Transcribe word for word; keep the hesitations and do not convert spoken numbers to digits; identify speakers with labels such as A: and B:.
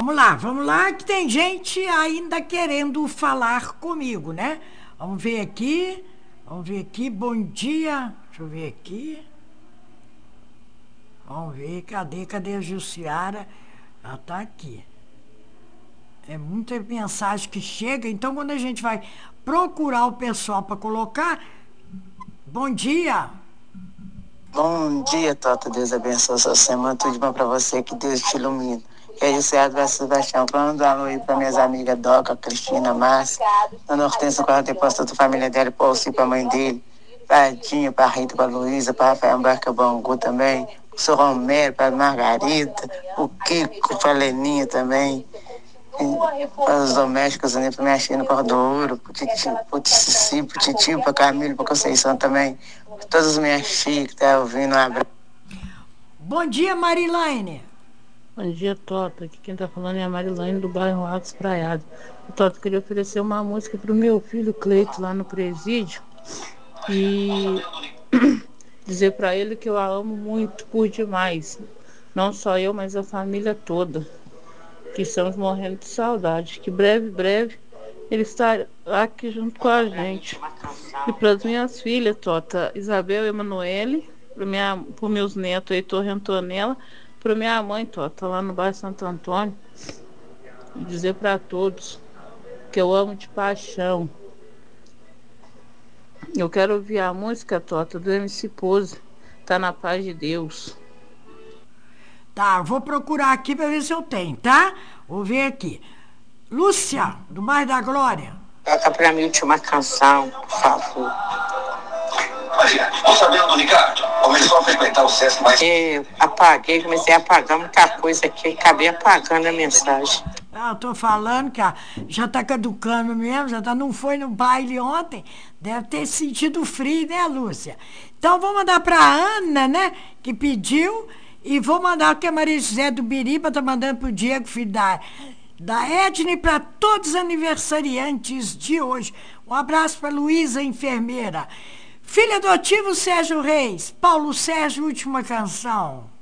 A: Vamos lá, vamos lá, que tem gente ainda querendo falar comigo, né? Vamos ver aqui, vamos ver aqui, bom dia, deixa eu ver aqui. Vamos ver, cadê, cadê a Jussiara? Ela tá aqui. É muita mensagem que chega, então quando a gente vai procurar o pessoal para colocar, bom dia.
B: Bom dia, Tota. Deus abençoe a sua semana. Tudo de bom pra você, que Deus te ilumine. Que é José do Sebastião. Falando um alô aí pra minhas amigas Doca, Cristina, Márcia, Ana Hortência, com a deposta da família dela, pra Alci, pra mãe dele, pra Dinha, pra Rita, pra Luísa, pra Rafael Barca Bangu também, pro seu Romero, pra Margarita, o Kiko, pra Leninha também. Para os domésticos, né, para minha China, para o Ouro, para o Titi, para o Cici, para o Titio, para Camilo, para Conceição também. Para todas as minhas filhas que estão ouvindo, um abraço.
A: Bom dia, Marilaine.
C: Bom dia, Tota. Aqui quem tá falando é a Marilaine do bairro Altos Praiados. Tota, queria oferecer uma música pro meu filho Cleito lá no presídio e dizer para ele que eu a amo muito por demais. Não só eu, mas a família toda. Que estamos morrendo de saudade. Que breve, breve, ele está aqui junto com a gente. E para as minhas filhas, Tota, Isabel e Emanuele, para os meus netos, Heitor e Antonella, para minha mãe, Tota, lá no bairro Santo Antônio, e dizer para todos que eu amo de paixão. Eu quero ouvir a música, Tota, do M C Pose, Tá na Paz de Deus.
A: Tá, vou procurar aqui para ver se eu tenho, tá? Vou ver aqui. Lúcia, do bairro da Glória.
D: Toca pra mim uma canção, por favor.
E: Maria, tô sabendo, Ricardo. Começou a frequentar o Sesc mais...
D: Eu apaguei, comecei a apagar muita coisa aqui, acabei apagando a mensagem.
A: Ah, eu tô falando que ah, já tá caducando mesmo, já tá, não foi no baile ontem, deve ter sentido frio, né, Lúcia? Então vou mandar pra Ana, né, que pediu, e vou mandar que a Maria José do Biriba tá mandando pro Diego, filho da, da Edna, e para todos os aniversariantes de hoje. Um abraço pra Luísa, enfermeira. Filho adotivo Sérgio Reis, Paulo Sérgio, última canção.